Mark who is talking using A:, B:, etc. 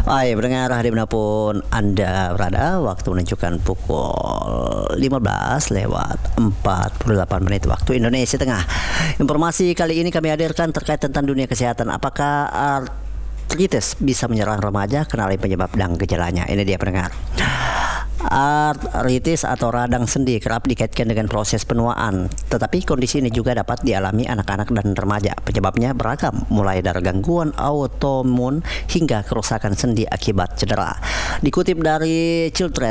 A: Hai pendengar, dimanapun Anda berada, waktu menunjukkan pukul 15 lewat 48 menit waktu Indonesia Tengah. Informasi kali ini kami hadirkan terkait tentang dunia kesehatan. Apakah artritis bisa menyerang remaja? Kenali penyebab dan gejalanya. Ini dia pendengar. Artritis atau radang sendi kerap dikaitkan dengan proses penuaan, tetapi kondisi ini juga dapat dialami anak-anak dan remaja. Penyebabnya beragam, mulai dari gangguan autoimun hingga kerusakan sendi akibat cedera. Dikutip dari